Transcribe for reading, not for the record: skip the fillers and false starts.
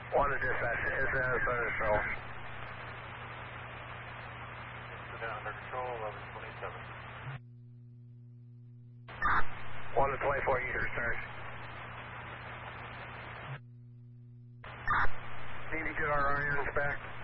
1 to dispatch, incident under control. Incident under control, 1127. 1 to 24, user start. Need to get our irons back.